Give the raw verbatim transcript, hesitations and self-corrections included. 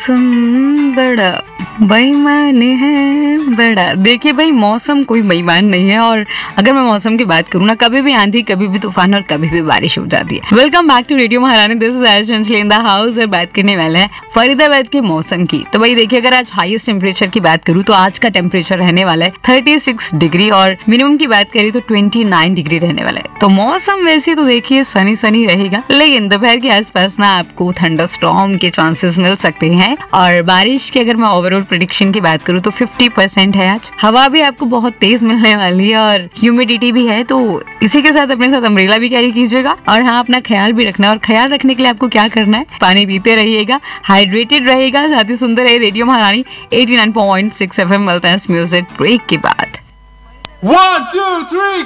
मौसम बड़ा बेईमान है बड़ा। देखिए भाई, मौसम कोई बेईमान नहीं है। और अगर मैं मौसम की बात करूँ ना, कभी भी आंधी, कभी भी तूफान और कभी भी बारिश हो जाती है। वेलकम बैक टू रेडियो महारानी, this is Ayush in the house. और बात करने वाले हैं फरीदाबाद के मौसम की। तो भाई देखिए, अगर आज हाईएस्ट टेम्परेचर की बात करूँ तो आज का टेम्परेचर रहने वाला है छत्तीस डिग्री और मिनिमम की बात करें तो उनतीस डिग्री रहने वाला है। तो मौसम वैसे तो देखिए सनी सनी रहेगा, लेकिन दोपहर के आसपास ना आपको थंडर स्टॉर्म के चांसेस मिल सकते हैं। और बारिश की अगर मैं ओवरऑल प्रेडिक्शन की बात करूँ तो पचास परसेंट है आज। हवा भी आपको बहुत तेज मिलने वाली है और ह्यूमिडिटी भी है। तो इसी के साथ अपने साथ अम्ब्रेला भी कैरी कीजिएगा। और हाँ, अपना ख्याल भी रखना है। और ख्याल रखने के लिए आपको क्या करना है, पानी पीते रहिएगा, हाइड्रेटेड रहेगा, साथ ही सुंदर है रेडियो महारानी eighty nine point six F M. मिलता है इस म्यूजिक ब्रेक के बाद। One, two, three,